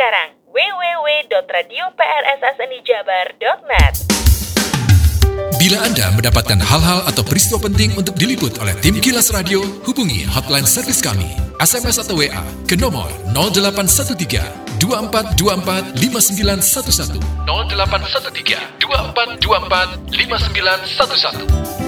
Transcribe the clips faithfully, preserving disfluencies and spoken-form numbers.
sekarang w w w dot radio p r s s n i jabar dot net. Bila Anda mendapatkan hal-hal atau peristiwa penting untuk diliput oleh tim Kilas Radio, hubungi hotline servis kami, S M S atau W A ke nomor nol delapan satu tiga dua empat dua empat lima sembilan satu satu nol delapan satu tiga dua empat dua empat lima sembilan satu satu.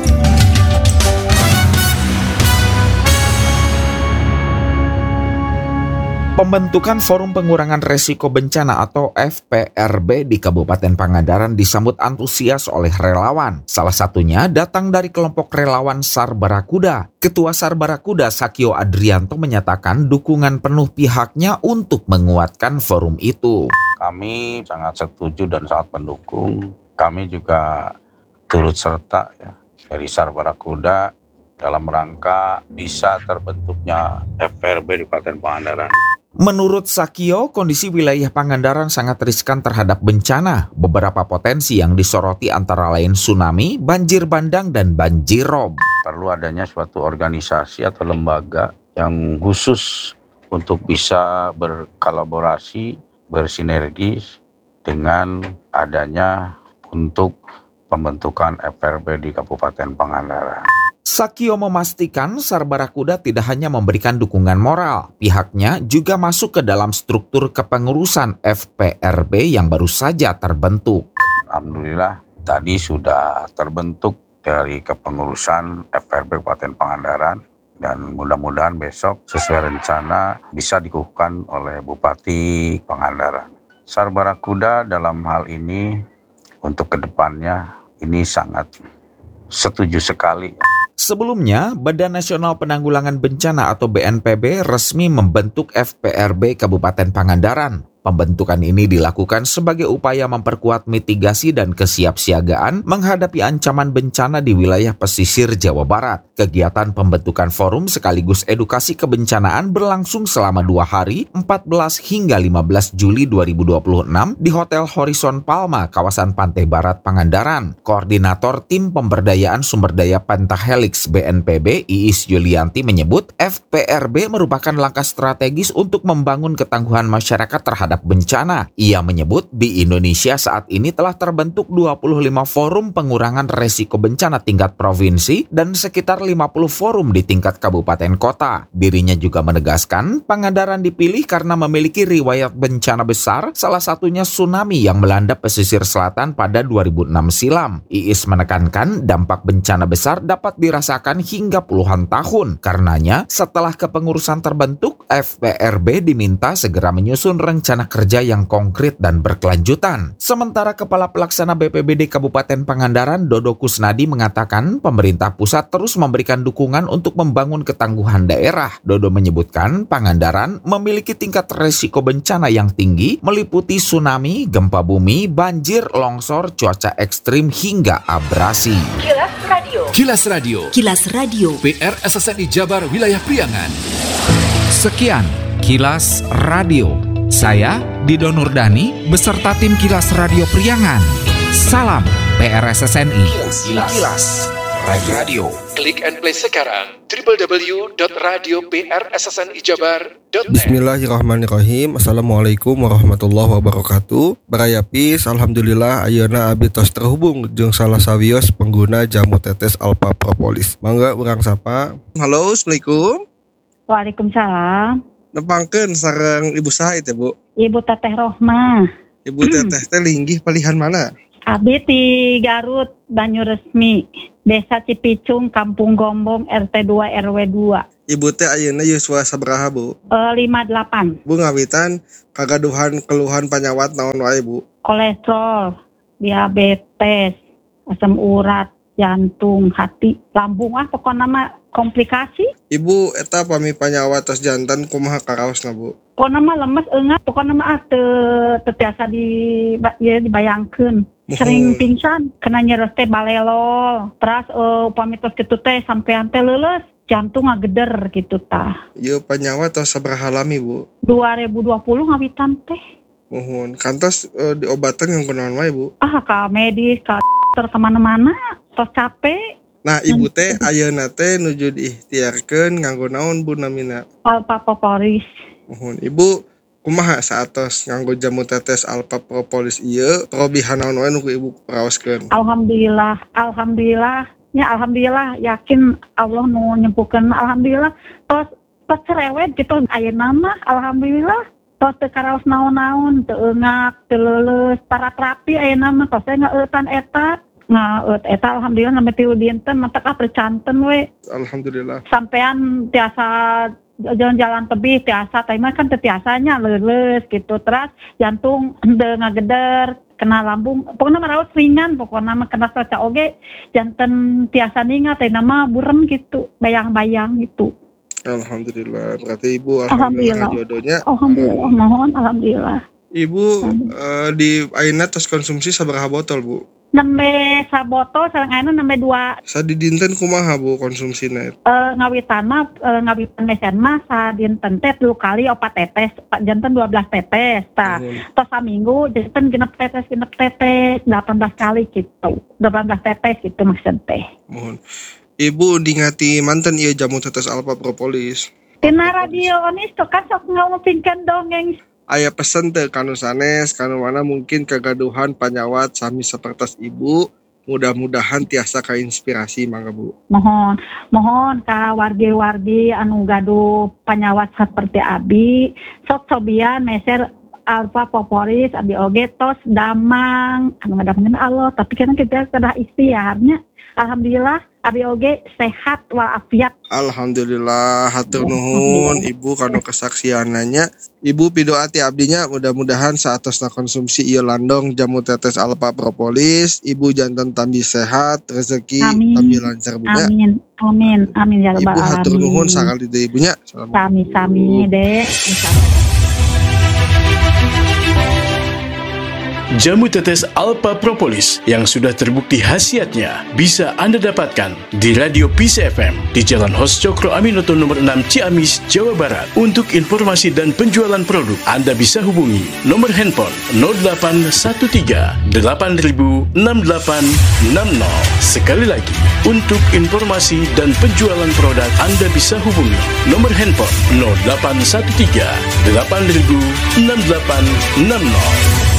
Pembentukan Forum Pengurangan Resiko Bencana atau F P R B di Kabupaten Pangandaran disambut antusias oleh relawan. Salah satunya datang dari kelompok relawan SAR Barakuda. Ketua SAR Barakuda Sakio Adrianto menyatakan dukungan penuh pihaknya untuk menguatkan forum itu. Kami sangat setuju dan sangat mendukung. Kami juga turut serta ya, dari SAR Barakuda dalam rangka bisa terbentuknya F P R B di Kabupaten Pangandaran. Menurut Sakio, kondisi wilayah Pangandaran sangat riskan terhadap bencana. Beberapa potensi yang disoroti antara lain tsunami, banjir bandang, dan banjir rob. Perlu adanya suatu organisasi atau lembaga yang khusus untuk bisa berkolaborasi, bersinergis dengan adanya untuk pembentukan F P R B di Kabupaten Pangandaran. Sakio memastikan SAR Barakuda tidak hanya memberikan dukungan moral, pihaknya juga masuk ke dalam struktur kepengurusan F P R B yang baru saja terbentuk. Alhamdulillah tadi sudah terbentuk dari kepengurusan F P R B Kabupaten Pangandaran dan mudah-mudahan besok sesuai rencana bisa dikukuhkan oleh Bupati Pangandaran. SAR Barakuda dalam hal ini untuk kedepannya ini sangat setuju sekali. Sebelumnya, Badan Nasional Penanggulangan Bencana atau B N P B resmi membentuk F P R B Kabupaten Pangandaran. Pembentukan ini dilakukan sebagai upaya memperkuat mitigasi dan kesiapsiagaan menghadapi ancaman bencana di wilayah pesisir Jawa Barat. Kegiatan pembentukan forum sekaligus edukasi kebencanaan berlangsung selama dua hari, empat belas hingga lima belas Juli dua ribu dua puluh enam di Hotel Horizon Palma, kawasan Pantai Barat, Pangandaran. Koordinator Tim Pemberdayaan Sumber Daya Pentahelix B N P B, Iis Yulianti menyebut F P R B merupakan langkah strategis untuk membangun ketangguhan masyarakat terhadap bencana. Ia menyebut di Indonesia saat ini telah terbentuk dua puluh lima forum pengurangan resiko bencana tingkat provinsi dan sekitar lima puluh forum di tingkat kabupaten kota. Dirinya juga menegaskan Pangandaran dipilih karena memiliki riwayat bencana besar, salah satunya tsunami yang melanda pesisir selatan pada dua ribu enam silam. Iis menekankan dampak bencana besar dapat dirasakan hingga puluhan tahun. Karenanya setelah kepengurusan terbentuk, F P R B diminta segera menyusun rencana kerja yang konkret dan berkelanjutan. Sementara Kepala Pelaksana B P B D Kabupaten Pangandaran, Dodo Kusnadi, mengatakan pemerintah pusat terus memberikan dukungan untuk membangun ketangguhan daerah. Dodo menyebutkan Pangandaran memiliki tingkat resiko bencana yang tinggi, meliputi tsunami, gempa bumi, banjir, longsor, cuaca ekstrim, hingga abrasi. Kilas Radio. Kilas Radio. Kilas Radio. P R S S N I Jabar Wilayah Priangan. Sekian Kilas Radio. Saya Dido Nurdani beserta tim Kilas Radio Priangan. Salam P R S S N I. Kilas, Kilas. Radio. Klik and play sekarang w w w dot radio p r s s n i jabar dot net. Bismillahirrahmanirrahim. Assalamualaikum warahmatullahi wabarakatuh. Barayapis, alhamdulillah ayeuna abdi tos terhubung jeung salah sawios pengguna jamu tetes Alpha Propolis. Mangga urang sapa. Halo, assalamualaikum. Waalaikumsalam. Nepangkeun sareng Ibu saha teh, Bu? Ibu Teteh Rohmah. Ibu Teteh teh linggih palihan mana? Abdi di Garut, Banyuresmi, Desa Cipicung, Kampung Gombong, R T dua R W dua. Ibu teh ayeuna yuswa sabaraha, Bu? Eh lima puluh delapan. Bu ngawitan kagaduhan keluhan panyawat naon wae, Bu? Kolesterol, diabetes, asam urat, jantung, hati, lambung, ah pokoknya mah komplikasi. Ibu eta pami panyawat tos jantan kumaha karaosna, Bu? Pokoknya mah lemes enggak, pokoknya mah teu teu biasa di ya dibayangkeun. Sering pingsan, kena nyeres teh balelol. Terus uh, upami tos kitu teh sampean teh leuleus, jantung ngageder gitu tah. Ieu panyawat tos sabaraha lami, Bu? dua ribu dua puluh ngawitan teh. Mohon, kantos uh, diobatan yang kunaon wae, Bu? Ah, ka medis, ka dokter kemana-mana, tos capek. Nah, Ibu teh ayeuna teh nuju diikhtiarkeun nganggo naon, Bu, namina? Alpha Propolis. Mohon, Ibu kumaha saatos nganggo jamu tetes Alpha Propolis ieu parobihan naon wae nu Ibu paraoskeun? Alhamdulillah, alhamdulillah, nya alhamdulillah yakin Allah nu nyempuhkeun, alhamdulillah. Tos tos cerewet gitu ayeuna mah alhamdulillah. Tos teu karaos naon-naon, teu eungak, teu leuleus, parat rapi ayeuna mah tos ngaeutan eta. Ngaeut eta alhamdulillah sampai tilu dinten mata ka percanten we. Alhamdulillah. Sampean tiasa jalan-jalan tebih tiasa, tapi mah kan tiasanya leuleus gitu. Terus jantung henteu ngageder, kena lambung, pokoknya merawat ringan, pokoknya mah kena cuaca oge, janten tiasa ningat, tapi nama burem gitu, bayang-bayang gitu. Alhamdulillah, berarti Ibu alhamdulillah, alhamdulillah. Jodohnya. Alhamdulillah, mohon alhamdulillah. Ibu uh, di ayeuna tos konsumsi sabaraha botol Bu? Nembe sabotol sareng ayeuna nembe dua. Sadidinten kumaha Bu konsumsina? Eh ngawitan mah e, ngawitan mesen mah sadinten teh tilu kali opat tetes, janten dua belas tetes. Tah, tos saminggu janten genep tetes genep tetes delapan belas kali gitu. delapan belas tetes gitu maksud teh. Mohon. Ibu dingati manten ieu jamu tetes Alpha Propolis. Tina radio onis tuh kan sok ngomongkeun dongeng. Aya pesen teu kanu sanes, kanu mana mungkin kegaduhan panyawat sami sapertos Ibu, mudah-mudahan tiasa kainspirasi mangga Bu. Mohon, mohon ka wargi-wargi anu gaduh panyawat seperti abi, sok cobian meser Alpha Propolis abi oge tos damang, anu ngadamkeun Allah, tapi kan kita kedah ikhtiarnya. Alhamdulillah abi oge sehat walafiat. Alhamdulillah, hatur nuhun Ibu kanu kesaksiananya. Ibu pidoa ti abdinya mudah-mudahan saatosna konsumsi ieu landong jamu tetes Alpha Propolis, Ibu janten tambi sehat, rezeki tambi lancar Bu. Amin. Amin. Amin ya rabbal alamin. Ibu hatur nuhun sakali deui Ibunya. Sami-sami Dek. Insyaallah. Jamu tetes Alpha Propolis yang sudah terbukti khasiatnya bisa Anda dapatkan di Radio Peace F M di Jalan Hos Cokro Aminoto nomor enam Ciamis, Jawa Barat. Untuk informasi dan penjualan produk, Anda bisa hubungi nomor handphone nol delapan satu tiga delapan nol enam delapan enam nol. Sekali lagi, untuk informasi dan penjualan produk, Anda bisa hubungi nomor handphone nol delapan satu tiga delapan nol enam delapan enam nol.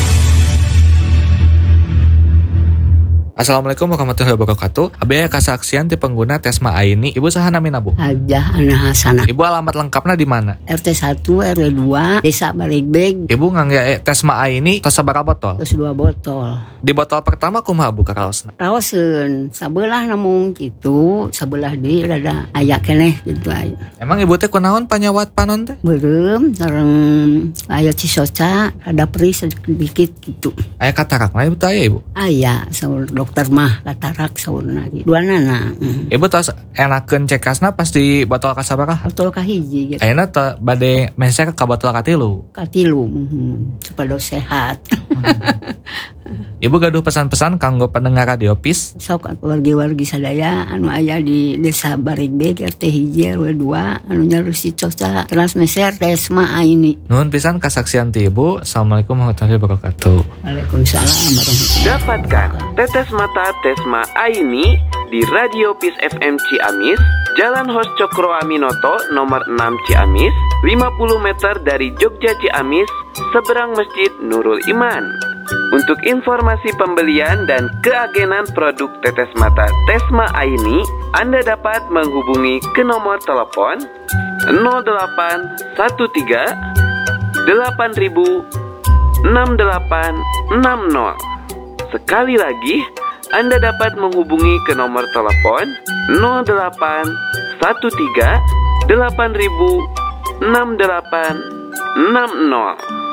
Assalamualaikum warahmatullahi wabarakatuh. Abi aya kasaksian ti pengguna Tesma Aini. Ibu saha namina Bu? Hajah Ana Hasanah. Ibu alamat lengkapna di mana? R T satu R W dua Desa Baligbeg. Ibu ngangge Tesma Aini tos sabaraha botol? Tos dua botol. Di botol pertama kumaha Bu karaosna? Raoseun sabelah namun kitu, sabelah deui rada aya keneh kitu aya. Emang Ibu teh kunaon panyawat panon teh? Beureum sareng aya cisoca, rada perih sedikit gitu. Aya katarak na Ibu teh aya Ibu? Aya saur dokter mah katarak saurna gitu. Duanana. Mm. Ibu tos enakeun cekasna pas di botol kasabaraha? Botol kahiji gitu. Ayeuna teh bade meser ka botol katilu. Katilu. Mm. Supaya sehat. Ibu gaduh pesan-pesan kanggo pendengar Radio Peace. Sok wargi-wargi sadaya anu aya di Desa Barigbeg R T hiji R W dua anu nyarusi coca transmeser Tesma Aini. Nuhun pisan kasaksian ti Ibu. Assalamualaikum warahmatullahi wabarakatuh. Waalaikumsalam warahmatullahi. Dapatkan tetes mata Tesma Aini di Radio Peace F M Ciamis, Jalan Hos Cokro Aminoto nomor enam Ciamis, lima puluh meter dari Jogja Ciamis, seberang Masjid Nurul Iman. Untuk informasi pembelian dan keagenan produk tetes mata Tesma Aini, Anda dapat menghubungi ke nomor telepon nol delapan satu tiga delapan nol enam delapan enam nol. Sekali lagi, Anda dapat menghubungi ke nomor telepon nol delapan satu tiga delapan nol enam delapan enam nol.